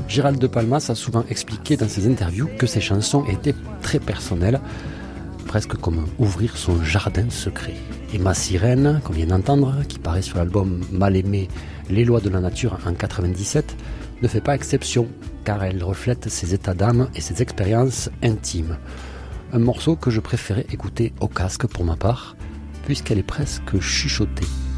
Gérald de Palmas a souvent expliqué dans ses interviews que ses chansons étaient très personnelles, presque comme ouvrir son jardin secret. Et Ma Sirène, qu'on vient d'entendre, qui paraît sur l'album Mal aimé, Les lois de la nature en 97, ne fait pas exception, car elle reflète ses états d'âme et ses expériences intimes. Un morceau que je préférais écouter au casque pour ma part, puisqu'elle est presque chuchotée.